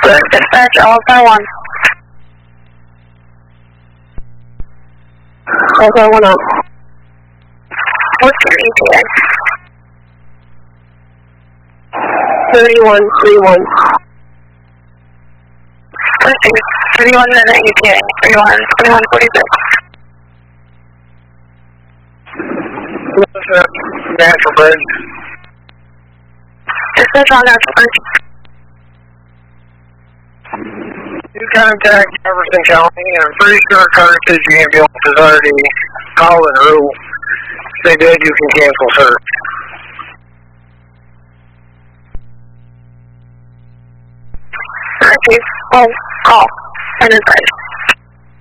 Dispatch, Alpha 1. Alpha 1 up. What's your ETA? 3131. 31 minute ETA. 3146. Natural bridge. Dispatch on Natural Bridge. You contact Jefferson County, and I'm pretty sure Carthage ambulance is already calling Rue. If they did, you can cancel search. Alright, Chief. I'll call and advise.